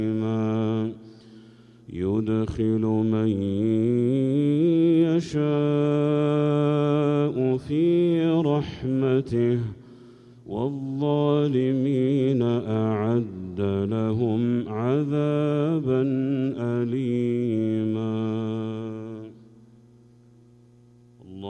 يدخل من يشاء في رحمته والظالمين أعد لهم عذابا